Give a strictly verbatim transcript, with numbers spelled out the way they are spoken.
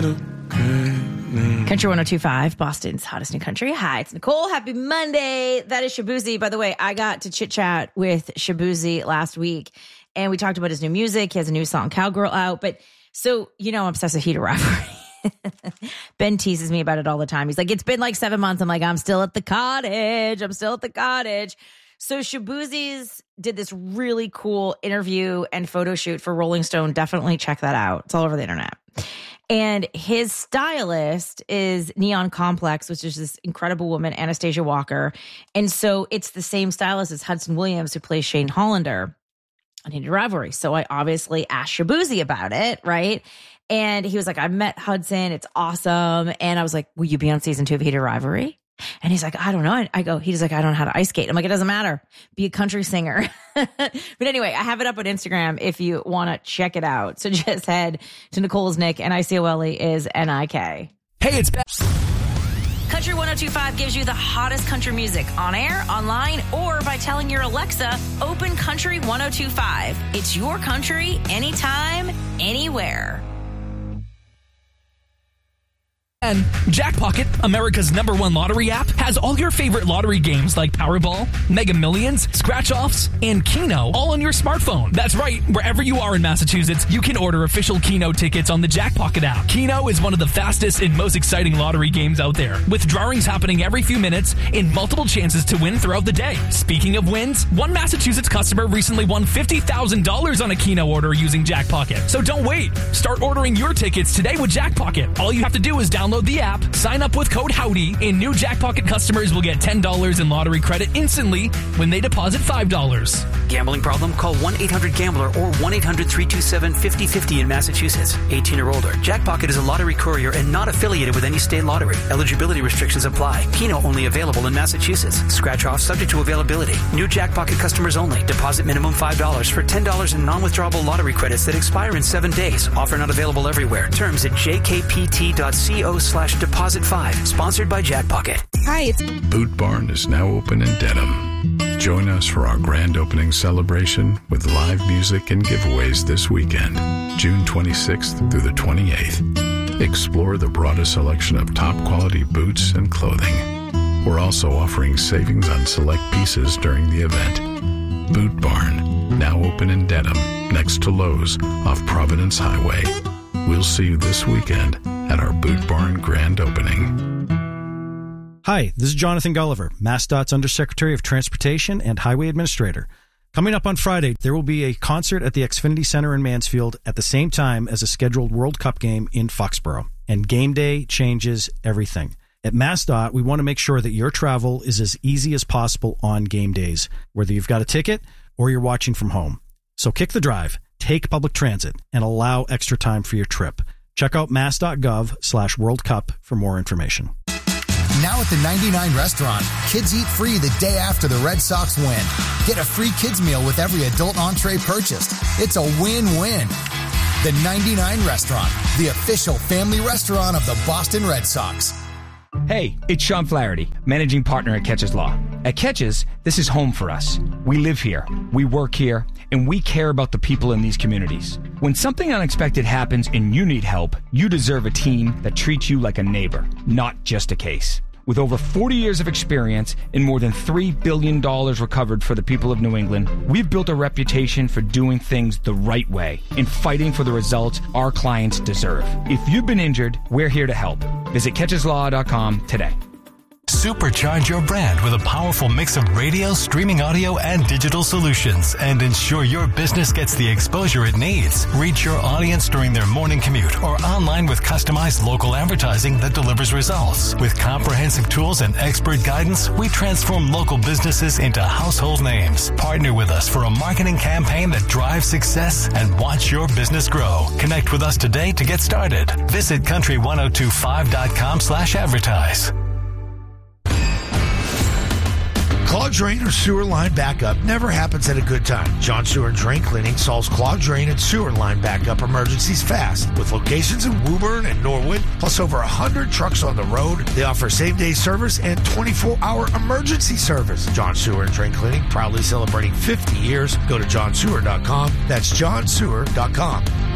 Country one oh two point five, Boston's hottest new country. Hi, it's Nicole. Happy Monday. That is Shabuzi. By the way, I got to chit chat with Shabuzi last week, and we talked about his new music. He has a new song, Cowgirl, out. But so, you know, I'm obsessed with Heater Rivalry. Ben teases me about it all the time. He's like, it's been like seven months. I'm like, I'm still at the cottage. I'm still at the cottage. So Shabuzi's did this really cool interview and photo shoot for Rolling Stone. Definitely check that out. It's all over the internet. And his stylist is Neon Complex, which is this incredible woman, Anastasia Walker. And so it's the same stylist as Hudson Williams, who plays Shane Hollander on Heated Rivalry. So I obviously asked Shabuzi about it, right? And he was like, I met Hudson. It's awesome. And I was like, will you be on season two of Heated Rivalry? And he's like, I don't know. And I go, he's like, I don't know how to ice skate. I'm like, it doesn't matter. Be a country singer. But anyway, I have it up on Instagram if you want to check it out. So just head to Nicole's Nick, N I C O L E is N I K. Hey, it's Ben. Country one oh two point five gives you the hottest country music on air, online, or by telling your Alexa, open Country one oh two point five. It's your country, anytime, anywhere. And Jackpocket, America's number one lottery app, has all your favorite lottery games like Powerball, Mega Millions, Scratch-Offs, and Keno all on your smartphone. That's right, wherever you are in Massachusetts, you can order official Keno tickets on the Jackpocket app. Keno is one of the fastest and most exciting lottery games out there, with drawings happening every few minutes and multiple chances to win throughout the day. Speaking of wins, one Massachusetts customer recently won fifty thousand dollars on a Keno order using Jackpocket. So don't wait. Start ordering your tickets today with Jackpocket. All you have to do is download Download the app, sign up with code Howdy, and new Jackpocket customers will get ten dollars in lottery credit instantly when they deposit five dollars. Gambling problem? Call one eight hundred gambler or one eight hundred three two seven five oh five oh in Massachusetts. eighteen or older. Jackpocket is a lottery courier and not affiliated with any state lottery. Eligibility restrictions apply. Keno only available in Massachusetts. Scratch off subject to availability. New Jackpocket customers only. Deposit minimum five dollars for ten dollars in non-withdrawable lottery credits that expire in seven days. Offer not available everywhere. Terms at j k p t dot co slash deposit five. Sponsored by Jackpocket. Hi, it's Boot Barn is now open in Dedham. Join us for our grand opening celebration with live music and giveaways this weekend, June twenty-sixth through the twenty-eighth. Explore the broadest selection of top quality boots and clothing. We're also offering savings on select pieces during the event. Boot Barn, now open in Dedham, next to Lowe's off Providence Highway. We'll see you this weekend at our Boot Barn grand opening. Hi, this is Jonathan Gulliver, MassDOT's Undersecretary of Transportation and Highway Administrator. Coming up on Friday, there will be a concert at the Xfinity Center in Mansfield at the same time as a scheduled World Cup game in Foxborough. And game day changes everything. At MassDOT, we want to make sure that your travel is as easy as possible on game days, whether you've got a ticket or you're watching from home. So kick the drive, take public transit, and allow extra time for your trip. Check out mass.gov slash World Cup for more information. Now at the ninety-nine Restaurant, kids eat free the day after the Red Sox win. Get a free kids meal with every adult entree purchased. It's a win-win. The ninety-nine Restaurant, the official family restaurant of the Boston Red Sox. Hey, it's Sean Flaherty, managing partner at Catches Law. At Catches, this is home for us. We live here, we work here, and we care about the people in these communities. When something unexpected happens and you need help, you deserve a team that treats you like a neighbor, not just a case. With over forty years of experience and more than three billion dollars recovered for the people of New England, we've built a reputation for doing things the right way and fighting for the results our clients deserve. If you've been injured, we're here to help. Visit catches law dot com today. Supercharge your brand with a powerful mix of radio, streaming audio, and digital solutions, and ensure your business gets the exposure it needs. Reach your audience during their morning commute or online with customized local advertising that delivers results. With comprehensive tools and expert guidance, we transform local businesses into household names. Partner with us for a marketing campaign that drives success and watch your business grow. Connect with us today to get started. Visit country ten twenty-five dot com slash advertise. Clogged drain or sewer line backup never happens at a good time. John Sewer Drain Cleaning solves clogged drain and sewer line backup emergencies fast. With locations in Woburn and Norwood, plus over one hundred trucks on the road, they offer same-day service and twenty-four hour emergency service. John Sewer Drain Cleaning, proudly celebrating fifty years. Go to john sewer dot com. That's john sewer dot com.